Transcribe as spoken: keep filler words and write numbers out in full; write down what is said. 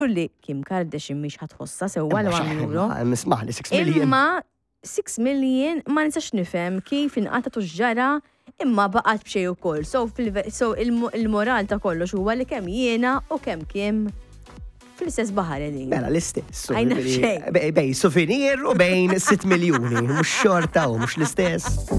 li Kim Kardashian mhix ħatħossa sewwa l one euro. Mismaħli six million. Imma six million ma nistax nifhem kif inqatat u ġara imma baqgħet b'xejn ukoll. So, so il-moral ta' kollox huwa li kemm jiena u kemm Kim fl-istess baħar li. Mela l-istess. Għajna xejn. Bej souvenir u bejn sitt miljuni, mhux xorta u mhux l-istess.